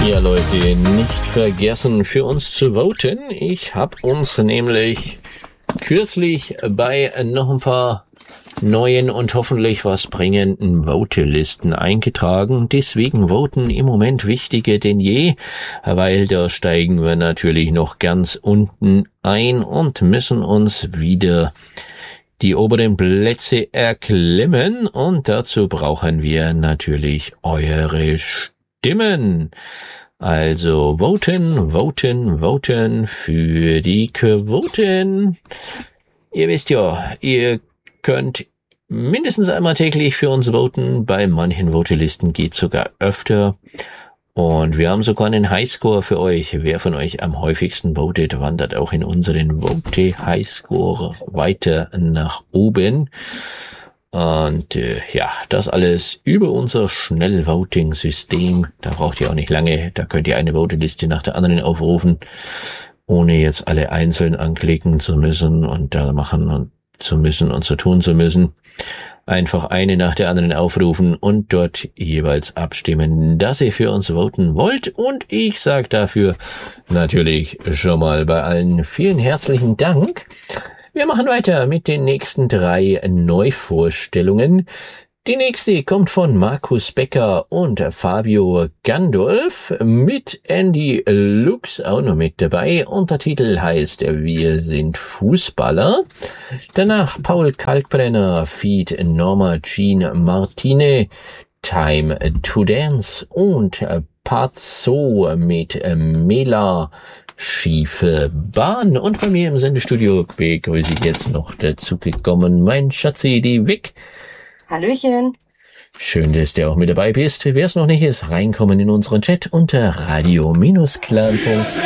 Ja, Leute, nicht vergessen, für uns zu voten. Ich habe uns nämlich kürzlich bei noch ein paar neuen und hoffentlich was bringenden Votelisten eingetragen. Deswegen voten im Moment wichtiger denn je, weil da steigen wir natürlich noch ganz unten ein und müssen uns wieder die oberen Plätze erklimmen. Und dazu brauchen wir natürlich eure Stimmen. Also voten, voten, voten für die Quoten. Ihr wisst ja, ihr könnt mindestens einmal täglich für uns voten. Bei manchen Votelisten geht's sogar öfter. Und wir haben sogar einen Highscore für euch. Wer von euch am häufigsten votet, wandert auch in unseren Vote-Highscore weiter nach oben. Und ja, das alles über unser Schnellvoting-System. Da braucht ihr auch nicht lange. Da könnt ihr eine Voteliste nach der anderen aufrufen, ohne jetzt alle einzeln anklicken zu müssen und da machen und zu müssen und zu tun zu müssen. Einfach eine nach der anderen aufrufen und dort jeweils abstimmen, dass ihr für uns voten wollt. Und ich sage dafür natürlich schon mal bei allen vielen herzlichen Dank. Wir machen weiter mit den nächsten 3 Neuvorstellungen. Die nächste kommt von Markus Becker und Fabio Gandolf mit Andy Lux auch noch mit dabei. Untertitel heißt Wir sind Fußballer. Danach Paul Kalkbrenner feat. Norma Jean Martine, Time to Dance und Pazzo mit Mela, schiefe Bahn. Und bei mir im Sendestudio begrüße ich jetzt noch dazu gekommen mein Schatzi, die Vic. Hallöchen. Schön, dass du auch mit dabei bist. Wer es noch nicht ist, reinkommen in unseren Chat unter radio-clan.de.